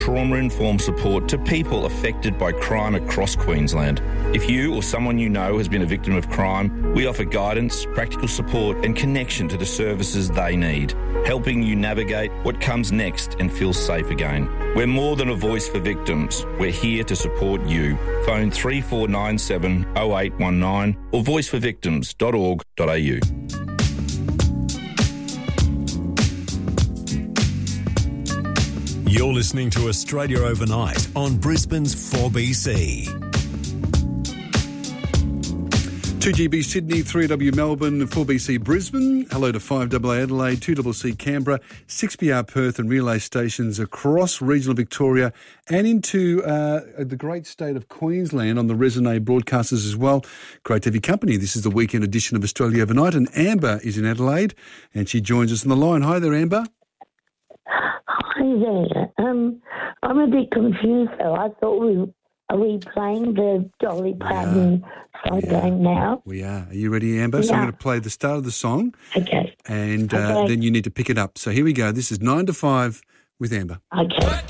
trauma-informed support to people affected by crime across Queensland. If you or someone you know has been a victim of crime, we offer guidance, practical support and connection to the services they need, helping you navigate what comes next and feel safe again. We're more than a voice for victims. We're here to support you. Phone 3497 0819 or voiceforvictims.org.au. You're listening to Australia Overnight on Brisbane's 4BC. 2GB Sydney, 3W Melbourne, 4BC Brisbane. Hello to 5AA Adelaide, 2CC Canberra, 6BR Perth and relay stations across regional Victoria and into the great state of Queensland on the Resonate broadcasters as well. Great to have your company. This is the weekend edition of Australia Overnight and Amber is in Adelaide and she joins us on the line. Hi there, Amber. Hi there. I'm a bit confused though. I thought are we playing the Dolly Parton song game now? We are. Are you ready, Amber? Yeah. So I'm going to play the start of the song. Okay. And then you need to pick it up. So here we go. This is 9 to 5 with Amber. Okay.